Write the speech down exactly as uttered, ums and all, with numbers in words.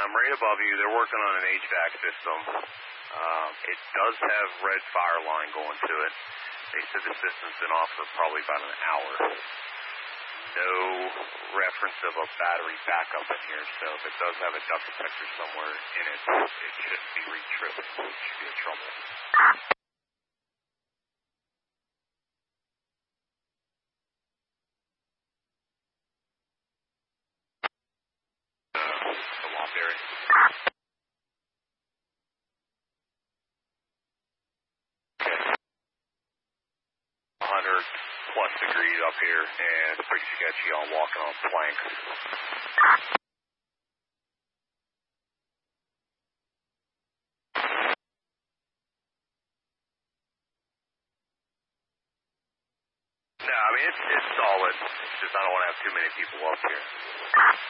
I'm right above you. They're working on an H V A C system. Um, it does have red fire line going to it. They said the system's been off for probably about an hour. No reference of a battery backup in here, so if it does have a duct detector somewhere in it, it shouldn't be re-tripping. It should be a trouble. Uh, the loft area. Okay. one hundred plus degrees up here, and pretty sketchy on walking on planks. No, I mean, it's, it's solid. It's just I don't want to have too many people up here.